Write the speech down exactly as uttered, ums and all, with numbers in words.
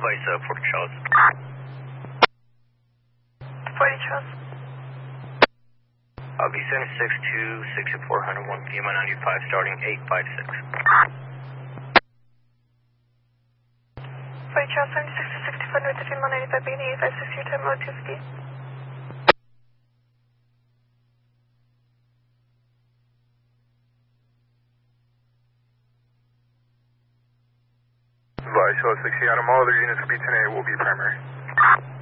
advice, uh, Fort Charles. Fort Charles. I'll be seventy-six two sixty-four hundred, one P M on ninety-five, starting eight five six. Fort Charles, seventy-six to sixty-four, north of Fremont, ninety-five, beginning eight five six, your time, low two fifty. Advice, Seattle, sixty Adam, all other units will be ten A, will be primary.